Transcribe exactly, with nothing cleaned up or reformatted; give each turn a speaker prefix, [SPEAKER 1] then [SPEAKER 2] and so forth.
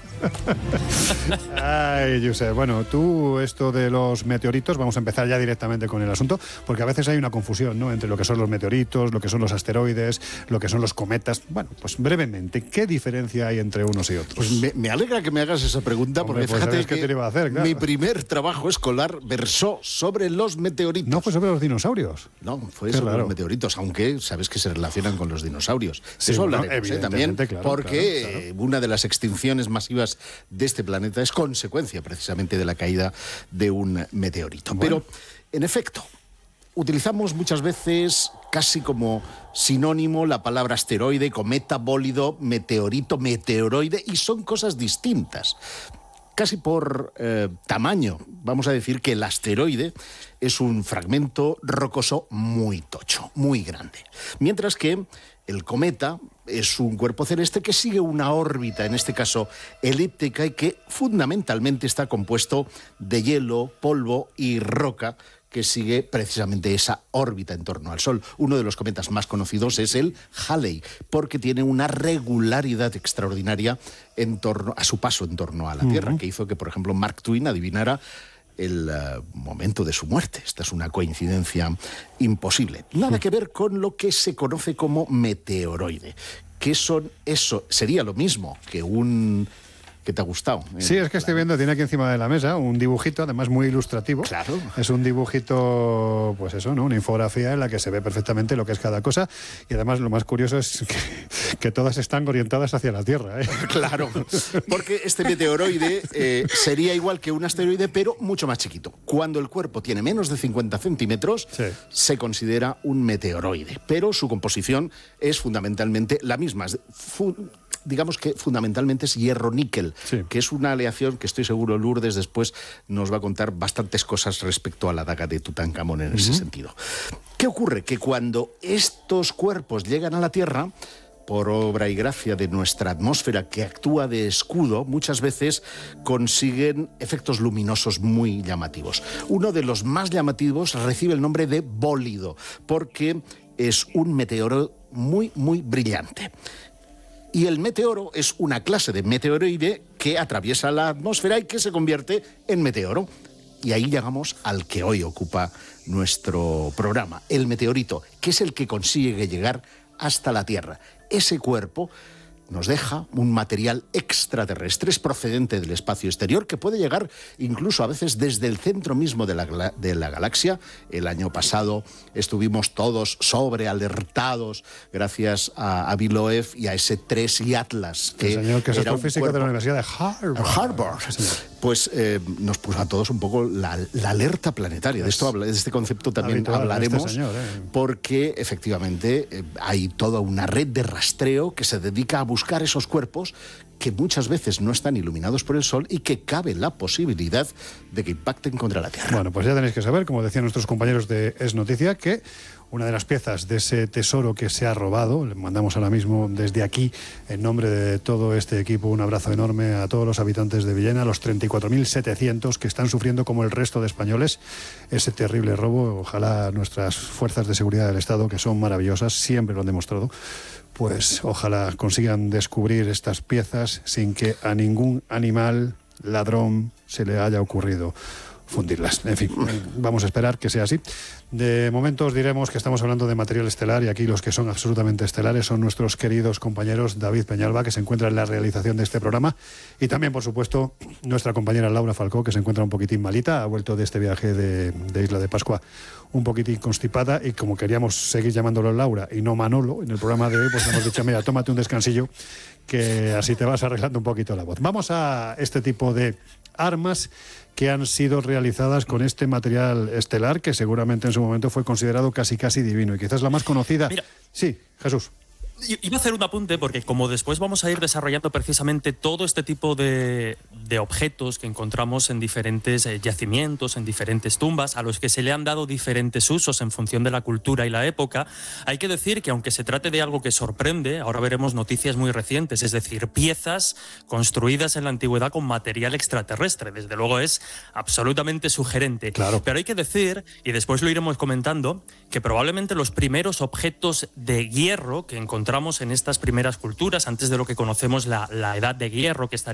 [SPEAKER 1] Ay, Josep, bueno, tú esto de los meteoritos, vamos a empezar ya directamente con el asunto, porque a veces hay una confusión, ¿no?, entre lo que son los meteoritos, lo que son los asteroides, lo que son los cometas. Bueno, pues brevemente, ¿qué diferencia hay entre unos y otros?
[SPEAKER 2] Pues me, me alegra que me hagas esa pregunta. Hombre, porque fíjate pues que te iba a hacer, claro. Mi primer trabajo escolar versó sobre los meteoritos.
[SPEAKER 1] ¿No fue sobre los dinosaurios?
[SPEAKER 2] No, fue
[SPEAKER 1] Qué
[SPEAKER 2] sobre
[SPEAKER 1] raro.
[SPEAKER 2] los meteoritos, aunque sabes que se relacionan con los dinosaurios.
[SPEAKER 1] Sí,
[SPEAKER 2] Eso
[SPEAKER 1] bueno,
[SPEAKER 2] hablaremos, ¿eh? También,
[SPEAKER 1] claro,
[SPEAKER 2] porque
[SPEAKER 1] claro, claro.
[SPEAKER 2] una de las extinciones masivas de este planeta es consecuencia precisamente de la caída de un meteorito.
[SPEAKER 1] Bueno.
[SPEAKER 2] Pero, en efecto, utilizamos muchas veces casi como sinónimo la palabra asteroide, cometa, bólido, meteorito, meteoroide, y son cosas distintas. Casi por eh, tamaño, vamos a decir que el asteroide es un fragmento rocoso muy tocho, muy grande. Mientras que el cometa es un cuerpo celeste que sigue una órbita, en este caso elíptica, y que fundamentalmente está compuesto de hielo, polvo y roca, que sigue precisamente esa órbita en torno al Sol. Uno de los cometas más conocidos es el Halley, porque tiene una regularidad extraordinaria en torno a su paso en torno a la uh-huh. Tierra, que hizo que, por ejemplo, Mark Twain adivinara el uh, momento de su muerte. Esta es una coincidencia imposible. Nada uh-huh. que ver con lo que se conoce como meteoroide. ¿Qué son eso? Sería lo mismo que un... ¿Qué te ha gustado?
[SPEAKER 1] Sí, es que estoy viendo, tiene aquí encima de la mesa un dibujito, además muy ilustrativo.
[SPEAKER 2] Claro.
[SPEAKER 1] Es un dibujito, pues eso, ¿no? Una infografía en la que se ve perfectamente lo que es cada cosa, y además lo más curioso es que, que todas están orientadas hacia la Tierra, ¿eh?
[SPEAKER 2] Claro, porque este meteoroide eh, sería igual que un asteroide, pero mucho más chiquito. Cuando el cuerpo tiene menos de cincuenta centímetros, sí. se considera un meteoroide, pero su composición es fundamentalmente la misma. Es fu- digamos que fundamentalmente es hierro-níquel, sí. que es una aleación que estoy seguro Lourdes después nos va a contar bastantes cosas respecto a la daga de Tutankamón en uh-huh. ese sentido. ¿Qué ocurre? Que cuando estos cuerpos llegan a la Tierra, por obra y gracia de nuestra atmósfera que actúa de escudo, muchas veces consiguen efectos luminosos muy llamativos. Uno de los más llamativos recibe el nombre de bólido, porque es un meteoro muy, muy brillante. Y el meteoro es una clase de meteoroide que atraviesa la atmósfera y que se convierte en meteoro. Y ahí llegamos al que hoy ocupa nuestro programa, el meteorito, que es el que consigue llegar hasta la Tierra. Ese cuerpo nos deja un material extraterrestre, es procedente del espacio exterior, que puede llegar incluso a veces desde el centro mismo de la, de la galaxia. El año pasado estuvimos todos sobrealertados gracias a, a Avi Loeb y a ese tres y Atlas.
[SPEAKER 1] Que el señor que es astrofísico de la Universidad de Harvard.
[SPEAKER 2] Harvard. Sí, pues eh, nos puso a todos un poco la, la alerta planetaria. De esto habla, de este concepto también habitual, hablaremos, este señor, eh. porque efectivamente eh, hay toda una red de rastreo que se dedica a buscar esos cuerpos que muchas veces no están iluminados por el Sol y que cabe la posibilidad de que impacten contra la Tierra.
[SPEAKER 1] Bueno, pues ya tenéis que saber, como decían nuestros compañeros de Es Noticia, que una de las piezas de ese tesoro que se ha robado, le mandamos ahora mismo desde aquí, en nombre de todo este equipo, un abrazo enorme a todos los habitantes de Villena, los treinta y cuatro mil setecientos que están sufriendo como el resto de españoles ese terrible robo. Ojalá nuestras fuerzas de seguridad del Estado, que son maravillosas, siempre lo han demostrado, pues ojalá consigan descubrir estas piezas sin que a ningún animal ladrón se le haya ocurrido fundirlas. En fin, vamos a esperar que sea así. De momento os diremos que estamos hablando de material estelar, y aquí los que son absolutamente estelares son nuestros queridos compañeros David Peñalba, que se encuentra en la realización de este programa, y también, por supuesto, nuestra compañera Laura Falcó, que se encuentra un poquitín malita, ha vuelto de este viaje de, de Isla de Pascua un poquitín constipada, y como queríamos seguir llamándolo Laura y no Manolo en el programa de hoy, pues hemos dicho, mira, tómate un descansillo, que así te vas arreglando un poquito la voz. Vamos a este tipo de armas que han sido realizadas con este material estelar, que seguramente en su momento fue considerado casi casi divino, y quizás la más conocida.
[SPEAKER 3] Mira,
[SPEAKER 1] sí, Jesús.
[SPEAKER 3] Iba a hacer un apunte porque como después vamos a ir desarrollando precisamente todo este tipo de, de objetos que encontramos en diferentes eh, yacimientos, en diferentes tumbas, a los que se le han dado diferentes usos en función de la cultura y la época, hay que decir que aunque se trate de algo que sorprende, ahora veremos noticias muy recientes, es decir, piezas construidas en la antigüedad con material extraterrestre. Desde luego es absolutamente sugerente.
[SPEAKER 1] Claro.
[SPEAKER 3] Pero hay que decir, y después lo iremos comentando, que probablemente los primeros objetos de hierro que encontramos en estas primeras culturas, antes de lo que conocemos la, la edad de hierro, que estaría